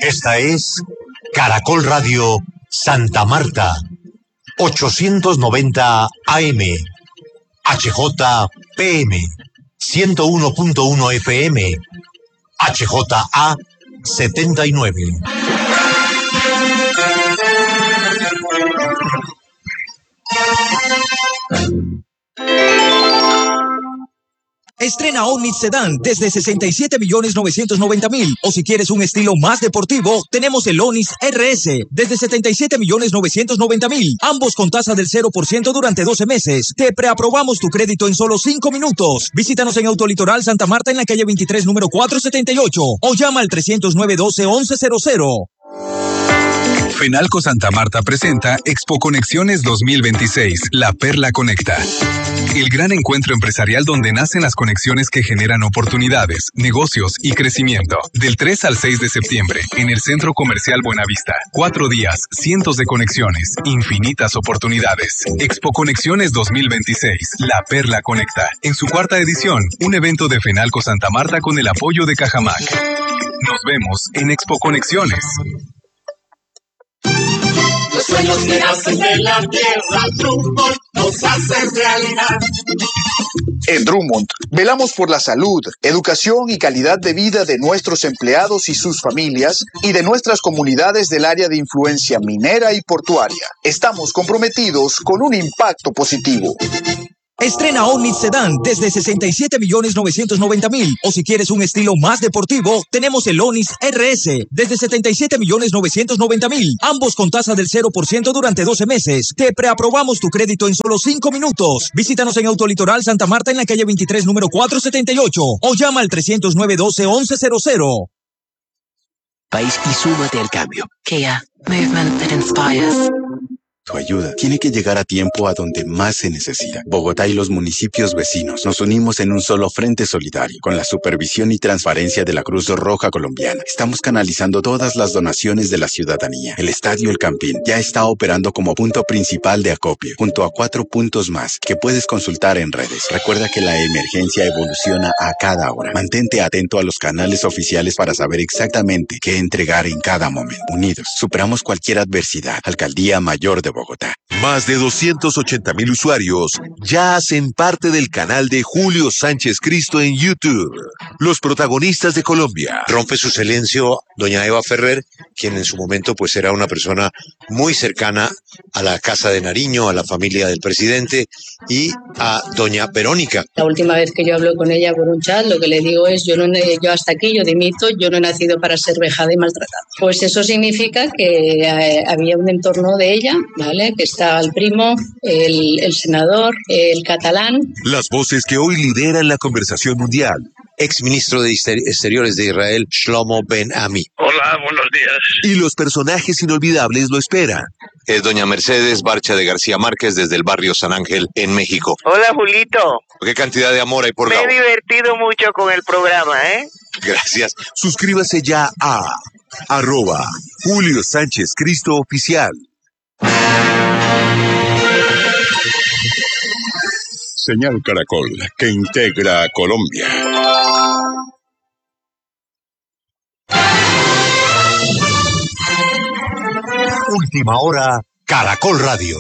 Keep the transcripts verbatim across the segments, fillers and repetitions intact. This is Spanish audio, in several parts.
Esta es Caracol Radio Santa Marta, ochocientos noventa A M, H J P M, ciento uno punto uno F M, H J A setenta y nueve. Estrena Onix Sedan desde sesenta y siete millones novecientos noventa mil. O si quieres un estilo más deportivo, tenemos el Onix R S desde setenta y siete millones novecientos noventa mil. Ambos con tasa del cero por ciento durante doce meses. Te preaprobamos tu crédito en solo cinco minutos. Visítanos en Autolitoral Santa Marta en la calle veintitrés, número cuatrocientos setenta y ocho. O llama al trescientos nueve, doce, once cero cero. Fenalco Santa Marta presenta Expo Conexiones dos mil veintiséis, La Perla Conecta. El gran encuentro empresarial donde nacen las conexiones que generan oportunidades, negocios y crecimiento. Del tres al seis de septiembre, en el Centro Comercial Buenavista. Cuatro días, cientos de conexiones, infinitas oportunidades. Expo Conexiones dos mil veintiséis, La Perla Conecta. En su cuarta edición, un evento de Fenalco Santa Marta con el apoyo de Cajamac. Nos vemos en Expo Conexiones. Los sueños que nacen de la tierra, Drummond nos hacen realidad. En Drummond, velamos por la salud, educación y calidad de vida de nuestros empleados y sus familias y de nuestras comunidades del área de influencia minera y portuaria. Estamos comprometidos con un impacto positivo. Estrena Onix Sedan desde sesenta y siete millones novecientos noventa mil. O si quieres un estilo más deportivo, tenemos el Onix R S desde setenta y siete millones novecientos noventa mil. Ambos con tasa del cero por ciento durante doce meses. Te preaprobamos tu crédito en solo cinco minutos. Visítanos en Autolitoral Santa Marta en la calle veintitrés, número cuatrocientos setenta y ocho. O llama al trescientos nueve, doce, once cero cero. País y súmate al cambio. Kia, movement that inspires. Tu ayuda tiene que llegar a tiempo a donde más se necesita. Bogotá y los municipios vecinos nos unimos en un solo frente solidario. Con la supervisión y transparencia de la Cruz Roja Colombiana, estamos canalizando todas las donaciones de la ciudadanía. El Estadio El Campín ya está operando como punto principal de acopio, junto a cuatro puntos más que puedes consultar en redes. Recuerda que la emergencia evoluciona a cada hora. Mantente atento a los canales oficiales para saber exactamente qué entregar en cada momento. Unidos, superamos cualquier adversidad. Alcaldía Mayor de Bogotá. Más de doscientos ochenta mil usuarios ya hacen parte del canal de Julio Sánchez Cristo en YouTube. Los protagonistas de Colombia. Rompe su silencio doña Eva Ferrer, quien en su momento pues era una persona muy cercana a la Casa de Nariño, a la familia del presidente, y a doña Verónica. La última vez que yo hablo con ella por un chat, lo que le digo es, yo, no, yo hasta aquí, yo dimito, yo no he nacido para ser vejada y maltratada. Pues eso significa que eh, había un entorno de ella, ¿vale? Que está el primo, el, el senador, el catalán. Las voces que hoy lideran la conversación mundial. Exministro de Exteriores de Israel, Shlomo Ben Ami. Hola, buenos días. Y los personajes inolvidables lo esperan. Es doña Mercedes Barcha de García Márquez desde el barrio San Ángel en México. Hola, Julito. ¿Qué cantidad de amor hay por Me Gabo? he divertido mucho con el programa, ¿eh? Gracias. Suscríbase ya a arroba Julio Sánchez Cristo Oficial. Señal Caracol, que integra a Colombia. Última hora, Caracol Radio.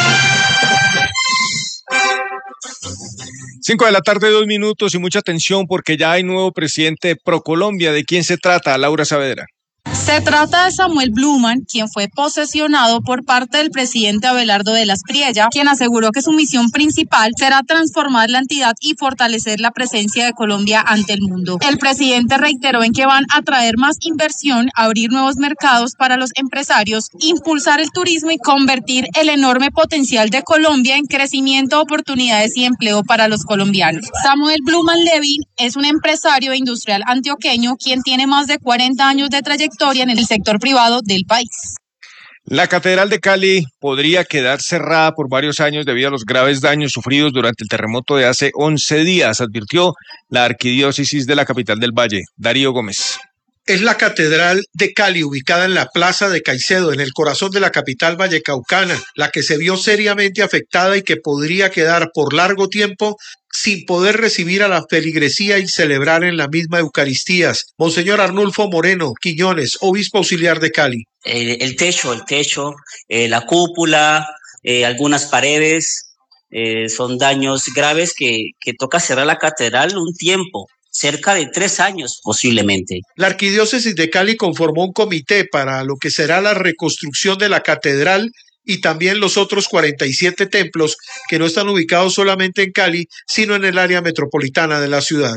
Cinco de la tarde, dos minutos, y mucha atención porque ya hay nuevo presidente de ProColombia. ¿De quién se trata, Laura Saavedra? Se trata de Samuel Blumán, quien fue posesionado por parte del presidente Abelardo de las Priella, quien aseguró que su misión principal será transformar la entidad y fortalecer la presencia de Colombia ante el mundo. El presidente reiteró en que van a traer más inversión, abrir nuevos mercados para los empresarios, impulsar el turismo y convertir el enorme potencial de Colombia en crecimiento, oportunidades y empleo para los colombianos. Samuel Blumán Levin es un empresario industrial antioqueño quien tiene más de cuarenta años de trayectoria en el sector privado del país. La Catedral de Cali podría quedar cerrada por varios años debido a los graves daños sufridos durante el terremoto de hace once días, advirtió la arquidiócesis de la capital del Valle. Darío Gómez. es la Catedral de Cali, ubicada en la Plaza de Caicedo, en el corazón de la capital vallecaucana, la que se vio seriamente afectada y que podría quedar por largo tiempo sin poder recibir a la feligresía y celebrar en la misma Eucaristías. Monseñor Arnulfo Moreno Quiñones, obispo auxiliar de Cali. El, el techo, el techo, eh, la cúpula, eh, algunas paredes, eh, son daños graves que, que toca cerrar la catedral un tiempo. Cerca de tres años posiblemente. La Arquidiócesis de Cali conformó un comité para lo que será la reconstrucción de la catedral y también los otros cuarenta y siete templos que no están ubicados solamente en Cali, sino en el área metropolitana de la ciudad.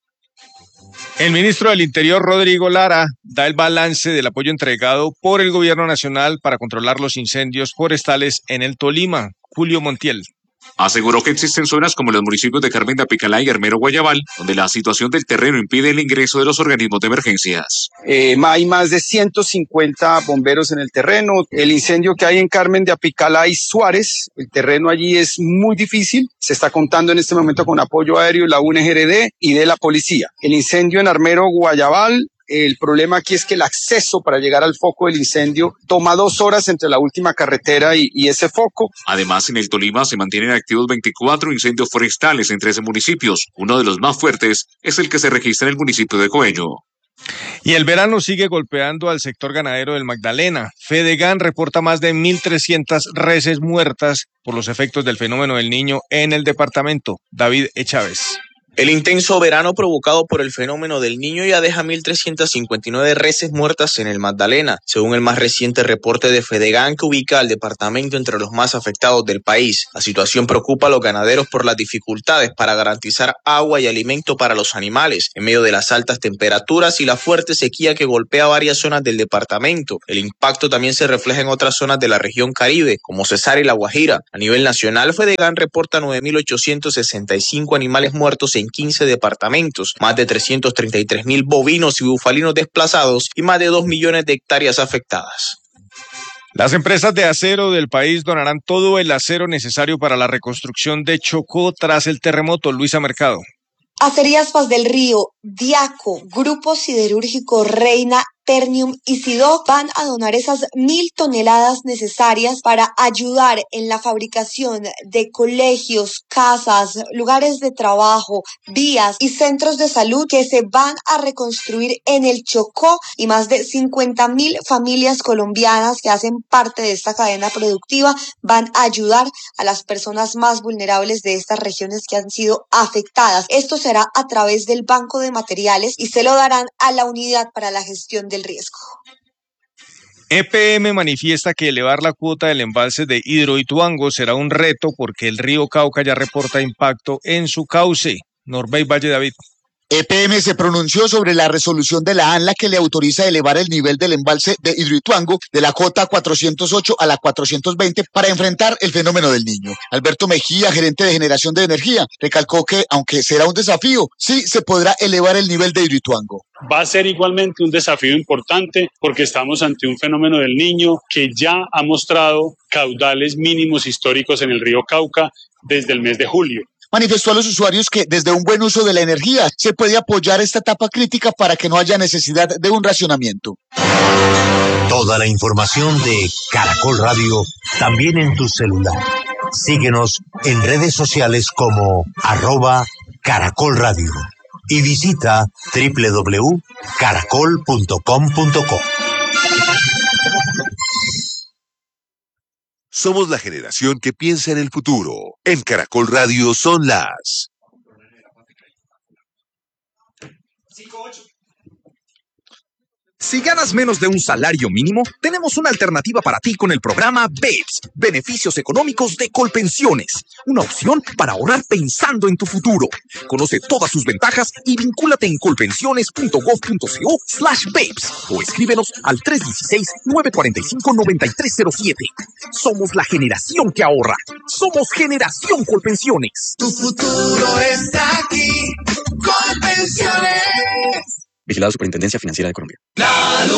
El ministro del Interior, Rodrigo Lara, da el balance del apoyo entregado por el gobierno nacional para controlar los incendios forestales en el Tolima. Julio Montiel. Aseguró que existen zonas como los municipios de Carmen de Apicalá y Armero Guayabal, donde la situación del terreno impide el ingreso de los organismos de emergencias. Eh, hay más de ciento cincuenta bomberos en el terreno. El incendio que hay en Carmen de Apicalá y Suárez, el terreno allí es muy difícil. Se está contando en este momento con apoyo aéreo de la U N G R D y de la policía. El incendio en Armero Guayabal, el problema aquí es que el acceso para llegar al foco del incendio toma dos horas entre la última carretera y, y ese foco. Además, en el Tolima se mantienen activos veinticuatro incendios forestales en trece municipios. Uno de los más fuertes es el que se registra en el municipio de Coello. Y el verano sigue golpeando al sector ganadero del Magdalena. Fedegan reporta más de mil trescientas reses muertas por los efectos del fenómeno del Niño en el departamento. David E. Chávez. El intenso verano provocado por el fenómeno del Niño ya deja mil trescientas cincuenta y nueve reses muertas en el Magdalena, según el más reciente reporte de Fedegan, que ubica al departamento entre los más afectados del país. La situación preocupa a los ganaderos por las dificultades para garantizar agua y alimento para los animales, en medio de las altas temperaturas y la fuerte sequía que golpea varias zonas del departamento. El impacto también se refleja en otras zonas de la región Caribe, como Cesar y La Guajira. A nivel nacional, Fedegan reporta nueve mil ochocientos sesenta y cinco animales muertos en quince departamentos, más de trescientos treinta y tres mil bovinos y bufalinos desplazados y más de dos millones de hectáreas afectadas. Las empresas de acero del país donarán todo el acero necesario para la reconstrucción de Chocó tras el terremoto. Luisa Mercado. Acerías Paz del Río, Diaco, Grupo Siderúrgico Reina, Ternium y Sidoc van a donar esas mil toneladas necesarias para ayudar en la fabricación de colegios, casas, lugares de trabajo, vías y centros de salud que se van a reconstruir en el Chocó, y más de cincuenta mil familias colombianas que hacen parte de esta cadena productiva van a ayudar a las personas más vulnerables de estas regiones que han sido afectadas. Esto será a través del Banco de Materiales y se lo darán a la Unidad para la Gestión del Riesgo. E P M manifiesta que elevar la cuota del embalse de Hidroituango será un reto porque el río Cauca ya reporta impacto en su cauce. Norbey Valle David. E P M se pronunció sobre la resolución de la ANLA que le autoriza elevar el nivel del embalse de Hidroituango de la cota cuatrocientos ocho a la cuatrocientos veinte para enfrentar el fenómeno del Niño. Alberto Mejía, gerente de generación de energía, recalcó que, aunque será un desafío, sí se podrá elevar el nivel de Hidroituango. Va a ser igualmente un desafío importante porque estamos ante un fenómeno del Niño que ya ha mostrado caudales mínimos históricos en el río Cauca desde el mes de julio. Manifestó a los usuarios que desde un buen uso de la energía se puede apoyar esta etapa crítica para que no haya necesidad de un racionamiento. Toda la información de Caracol Radio también en tu celular. Síguenos en redes sociales como arroba Caracol Radio y visita doble u doble u doble u punto caracol punto com punto co. Somos la generación que piensa en el futuro. En Caracol Radio son las Si ganas menos de un salario mínimo, tenemos una alternativa para ti con el programa B E P S, Beneficios Económicos de Colpensiones. Una opción para ahorrar pensando en tu futuro. Conoce todas sus ventajas y vincúlate en colpensiones punto gov punto co slash B E P S o escríbenos al tres uno seis, nueve cuatro cinco, nueve tres cero siete. Somos la generación que ahorra. Somos Generación Colpensiones. Tu futuro está aquí. Colpensiones. Vigilado Superintendencia Financiera de Colombia. La